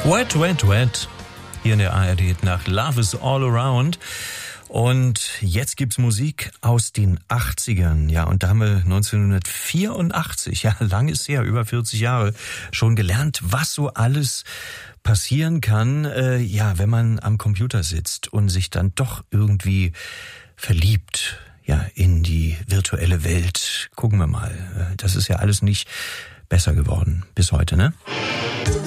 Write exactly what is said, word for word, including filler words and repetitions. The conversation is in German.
Wet, wet, wet. Hier in der A R D nach Love is All Around. Und jetzt gibt's Musik aus den achtzigern. Ja, und da haben wir neunzehnhundertvierundachtzig, ja, lang ist her, über vierzig Jahre, schon gelernt, was so alles passieren kann, äh, ja, wenn man am Computer sitzt und sich dann doch irgendwie verliebt, ja, in die virtuelle Welt. Gucken wir mal. Das ist ja alles nicht besser geworden bis heute, ne?